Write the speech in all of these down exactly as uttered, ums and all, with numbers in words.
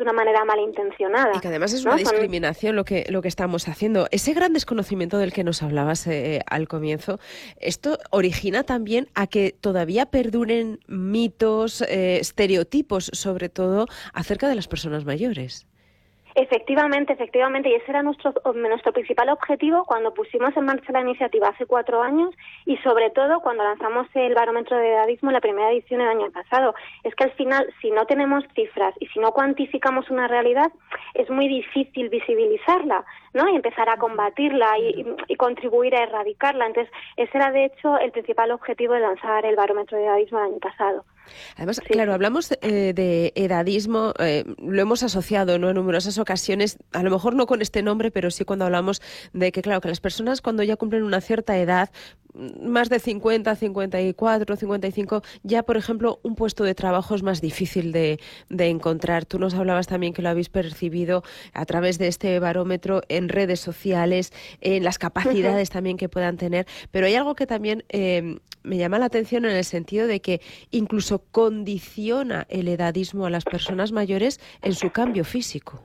una manera malintencionada. Y que además es ¿no? una discriminación lo que, lo que estamos haciendo. Ese gran desconocimiento del que nos hablabas eh, al comienzo, esto origina también a que todavía perduren mitos, eh, estereotipos, sobre todo, acerca de las personas mayores. Efectivamente, efectivamente, y ese era nuestro nuestro principal objetivo cuando pusimos en marcha la iniciativa hace cuatro años y sobre todo cuando lanzamos el barómetro de edadismo en la primera edición el año pasado. Es que al final, si no tenemos cifras y si no cuantificamos una realidad, es muy difícil visibilizarla, ¿no? Y empezar a combatirla y, y, y contribuir a erradicarla. Entonces, ese era de hecho el principal objetivo de lanzar el barómetro de edadismo el año pasado. Además, sí. claro, hablamos eh, de edadismo, eh, lo hemos asociado, ¿no?, en numerosas ocasiones, a lo mejor no con este nombre, pero sí cuando hablamos de que, claro, que las personas cuando ya cumplen una cierta edad, más de cincuenta, cincuenta y cuatro, cincuenta y cinco, ya, por ejemplo, un puesto de trabajo es más difícil de, de encontrar. Tú nos hablabas también que lo habéis percibido a través de este barómetro en redes sociales, en las capacidades uh-huh. también que puedan tener, pero hay algo que también eh, me llama la atención en el sentido de que incluso condiciona el edadismo a las personas mayores en su cambio físico.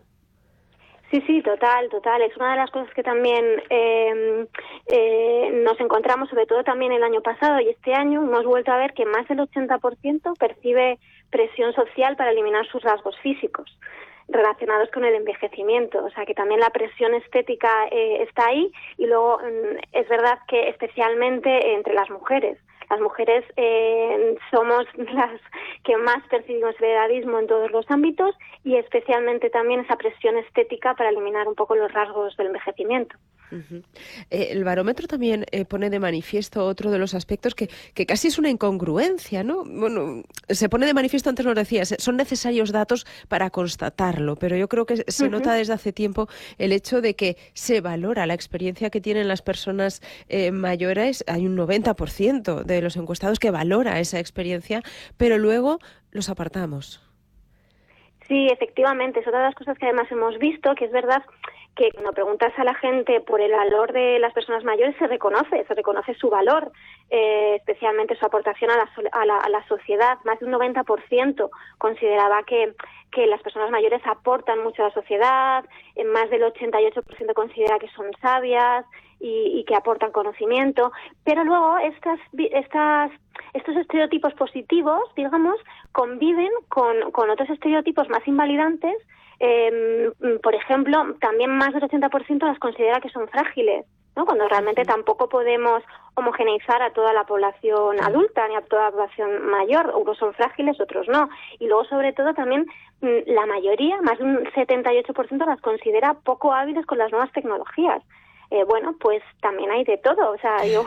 Sí, sí, total, total. Es una de las cosas que también eh, eh, nos encontramos, sobre todo también el año pasado y este año, hemos vuelto a ver que más del ochenta por ciento percibe presión social para eliminar sus rasgos físicos relacionados con el envejecimiento, o sea que también la presión estética eh, está ahí y luego mm, es verdad que especialmente entre las mujeres. Las mujeres eh, somos las que más percibimos el edadismo en todos los ámbitos y especialmente también esa presión estética para eliminar un poco los rasgos del envejecimiento. Uh-huh. Eh, el barómetro también eh, pone de manifiesto otro de los aspectos que, que casi es una incongruencia, ¿no? Bueno, se pone de manifiesto, antes nos decías, son necesarios datos para constatarlo, pero yo creo que se uh-huh. nota desde hace tiempo el hecho de que se valora la experiencia que tienen las personas eh, mayores. Hay un noventa por ciento de los encuestados que valora esa experiencia, pero luego los apartamos. Sí, efectivamente, es otra de las cosas que además hemos visto, que es verdad que cuando preguntas a la gente por el valor de las personas mayores se reconoce, se reconoce su valor, eh, especialmente su aportación a la, a, la, a la sociedad. Más de un noventa por ciento consideraba que, que las personas mayores aportan mucho a la sociedad, eh, más del ochenta y ocho por ciento considera que son sabias y, y que aportan conocimiento, pero luego estas, estas, estos estereotipos positivos, digamos, conviven con, con otros estereotipos más invalidantes. Eh, por ejemplo, también más del ochenta por ciento las considera que son frágiles, ¿no? Cuando realmente tampoco podemos homogeneizar a toda la población adulta ni a toda la población mayor. Unos son frágiles, otros no. Y luego, sobre todo, también la mayoría, más de un setenta y ocho por ciento las considera poco hábiles con las nuevas tecnologías. Eh, bueno, pues también hay de todo. O sea, yo,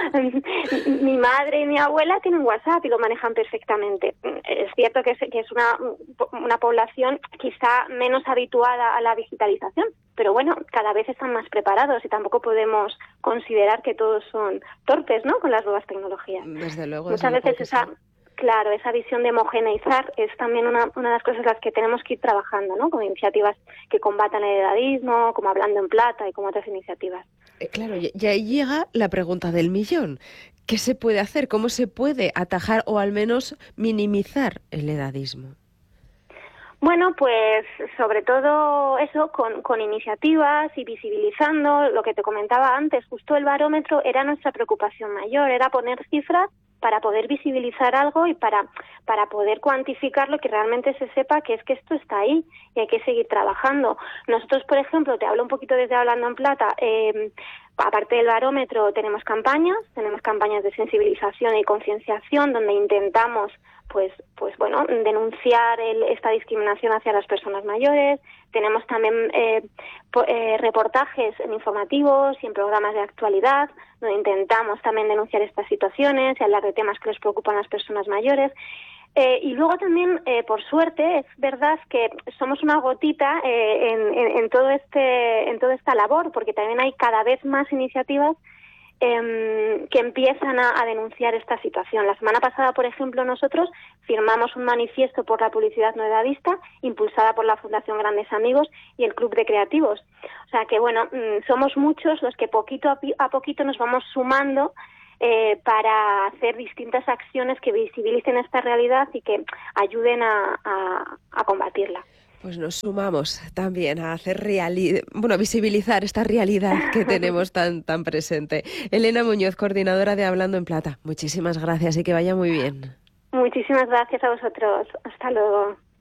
mi madre y mi abuela tienen WhatsApp y lo manejan perfectamente. Es cierto que es, que es una, una población quizá menos habituada a la digitalización, pero bueno, cada vez están más preparados y tampoco podemos considerar que todos son torpes, ¿no?, con las nuevas tecnologías. Desde luego. Muchas veces esa... Claro, esa visión de homogeneizar es también una, una de las cosas en las que tenemos que ir trabajando, ¿no? Con iniciativas que combatan el edadismo, como Hablando en Plata y como otras iniciativas. Eh, claro, y ahí llega la pregunta del millón. ¿Qué se puede hacer? ¿Cómo se puede atajar o al menos minimizar el edadismo? Bueno, pues sobre todo eso, con, con iniciativas y visibilizando lo que te comentaba antes. Justo el barómetro era nuestra preocupación mayor, era poner cifras para poder visibilizar algo y para para poder cuantificarlo, que realmente se sepa que es que esto está ahí y hay que seguir trabajando. Nosotros, por ejemplo, te hablo un poquito desde Hablando en Plata, eh, aparte del barómetro tenemos campañas, tenemos campañas de sensibilización y concienciación donde intentamos pues pues bueno denunciar el, esta discriminación hacia las personas mayores. Tenemos también eh, po, eh, reportajes en informativos y en programas de actualidad donde intentamos también denunciar estas situaciones y hablar de temas que les preocupan a las personas mayores. Eh, y luego también, eh, por suerte, es verdad que somos una gotita eh, en, en, en todo este en toda esta labor, porque también hay cada vez más iniciativas eh, que empiezan a, a denunciar esta situación. La semana pasada, por ejemplo, nosotros firmamos un manifiesto por la publicidad no edadista, impulsada por la Fundación Grandes Amigos y el Club de Creativos. O sea que, bueno, mmm, somos muchos los que poquito a, a poquito nos vamos sumando Eh, para hacer distintas acciones que visibilicen esta realidad y que ayuden a, a, a combatirla. Pues nos sumamos también a hacer realidad, bueno, visibilizar esta realidad que tenemos tan, tan presente. Elena Muñoz, coordinadora de Hablando en Plata, muchísimas gracias y que vaya muy bien. Muchísimas gracias a vosotros. Hasta luego.